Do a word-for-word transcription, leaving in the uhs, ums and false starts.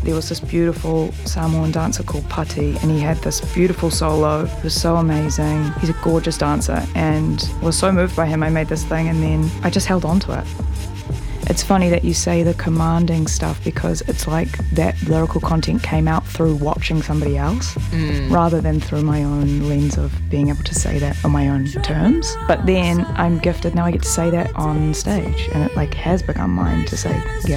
there was this beautiful Samoan dancer called Pati, and he had this beautiful solo. It was so amazing. He's a gorgeous dancer, and I was so moved by him, I made this thing, and then I just held on to it. It's funny that you say the commanding stuff, because it's like that lyrical content came out through watching somebody else mm. rather than through my own lens of being able to say that on my own terms. But then I'm gifted, now I get to say that on stage, and it like has become mine to say, yeah,